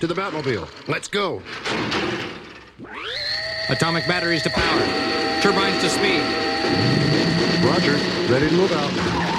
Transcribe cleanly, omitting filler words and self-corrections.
to the Batmobile. Let's go. Atomic batteries to power. Turbines to speed. Roger. Ready to move out.